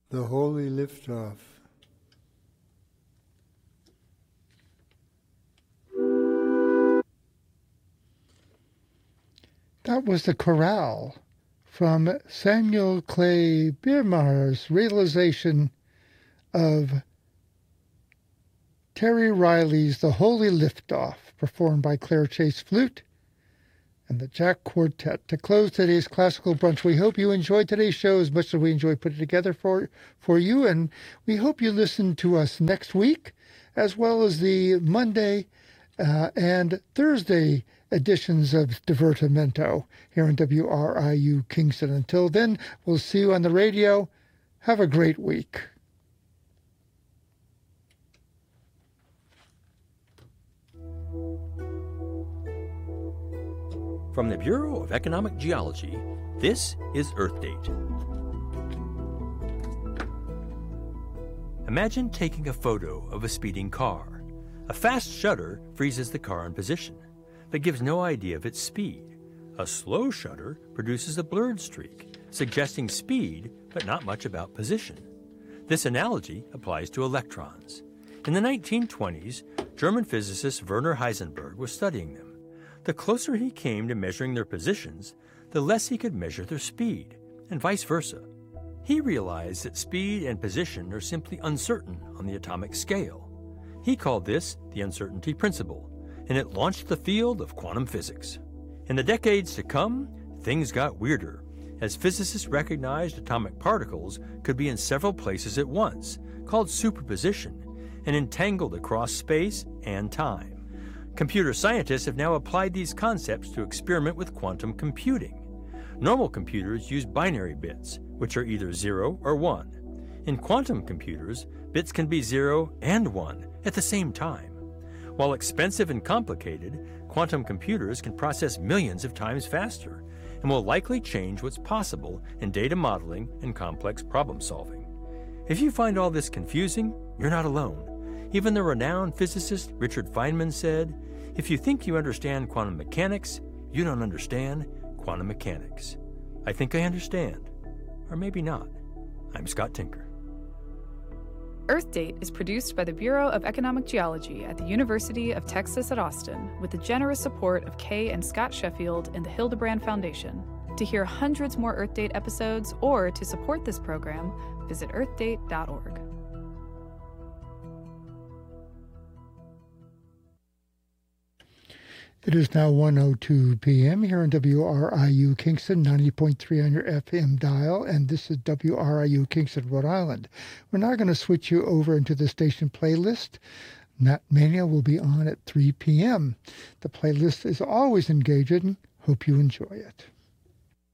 The Holy Liftoff. That was the chorale from Samuel Clay Biermacher's realization of Terry Riley's The Holy Liftoff, performed by Claire Chase Flute and the Jack Quartet. To close today's Classical Brunch, we hope you enjoyed today's show as much as we enjoyed putting it together for you, and we hope you listen to us next week, as well as the Monday and Thursday editions of Divertimento here on WRIU Kingston. Until then, we'll see you on the radio. Have a great week. From the Bureau of Economic Geology, this is Earth Date. Imagine taking a photo of a speeding car. A fast shutter freezes the car in position, but gives no idea of its speed. A slow shutter produces a blurred streak, suggesting speed, but not much about position. This analogy applies to electrons. In the 1920s, German physicist Werner Heisenberg was studying them. The closer he came to measuring their positions, the less he could measure their speed, and vice versa. He realized that speed and position are simply uncertain on the atomic scale. He called this the uncertainty principle, and it launched the field of quantum physics. In the decades to come, things got weirder, as physicists recognized atomic particles could be in several places at once, called superposition, and entangled across space and time. Computer scientists have now applied these concepts to experiment with quantum computing. Normal computers use binary bits, which are either 0 or 1. In quantum computers, bits can be 0 and 1 at the same time. While expensive and complicated, quantum computers can process millions of times faster and will likely change what's possible in data modeling and complex problem solving. If you find all this confusing, you're not alone. Even the renowned physicist Richard Feynman said, "If you think you understand quantum mechanics, you don't understand quantum mechanics." I think I understand, or maybe not. I'm Scott Tinker. Earth Date is produced by the Bureau of Economic Geology at the University of Texas at Austin with the generous support of Kay and Scott Sheffield and the Hildebrand Foundation. To hear hundreds more Earth Date episodes or to support this program, visit earthdate.org. It is now 1:02 p.m. here on WRIU Kingston, 90.3 on your FM dial, and this is WRIU Kingston, Rhode Island. We're now going to switch you over into the station playlist. Nat Mania will be on at 3 p.m. The playlist is always engaging. Hope you enjoy it.